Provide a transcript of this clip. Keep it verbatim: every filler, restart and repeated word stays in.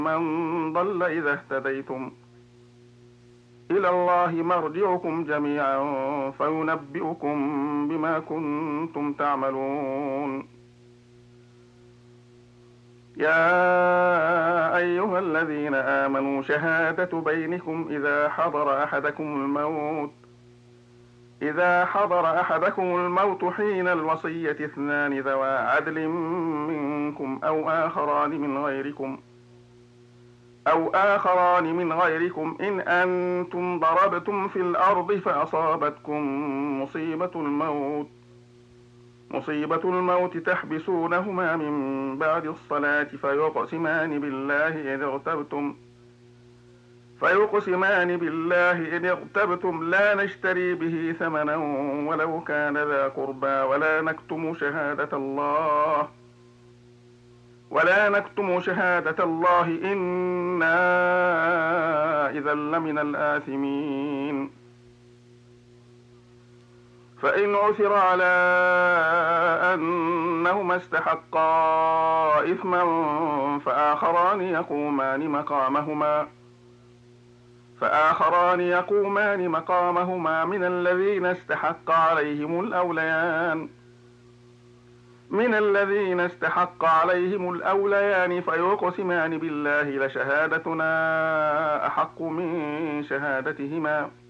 من ضل إذا اهتديتم إلى الله مرجعكم جميعا فينبئكم بما كنتم تعملون. يا أيها الذين آمنوا شهادة بينكم إذا حضر أحدكم الموت إذا حضر أحدكم الموت حين الوصية اثنان ذوى عدل منكم أو آخران من غيركم أو آخران من غيركم إن أنتم ضربتم في الأرض فأصابتكم مصيبة الموت مصيبة الموت تحبسونهما من بعد الصلاة فيقسمان بالله إن ارتبتم فيقسمان بالله إن ارتبتم لا نشتري به ثمنا ولو كان ذا قربى ولا نكتم شهادة الله ولا نكتم شهادة الله إنا إذا لمن الآثمين. فإن عثر على أنهما استحقا إثما فآخران يقومان مقامهما فآخران يقومان مقامهما من الذين استحق عليهم الأوليان من الذين استحق عليهم الأوليان فيقسمان بالله لشهادتنا أحق من شهادتهما